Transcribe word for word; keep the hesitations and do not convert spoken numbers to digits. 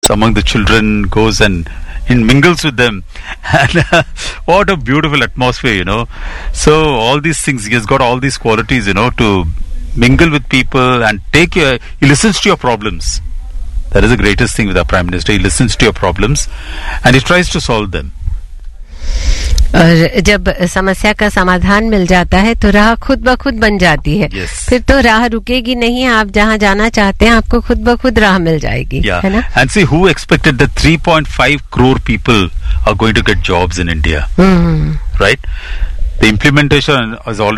among the children, goes and and mingles with them, and uh, what a beautiful atmosphere, you know. So all these things, he has got all these qualities, you know, to mingle with people and take your, he listens to your problems. That is the greatest thing with our Prime Minister. He listens to your problems and he tries to solve them. और जब समस्या का समाधान मिल जाता है तो राह खुद ब खुद बन जाती है. yes. फिर तो राह रुकेगी नहीं, आप जहाँ जाना चाहते हैं आपको खुद ब खुद राह मिल जाएगी. yeah. है ना? And see, who expected that three point five crore people are going to get jobs in India? mm-hmm. Right? The implementation is already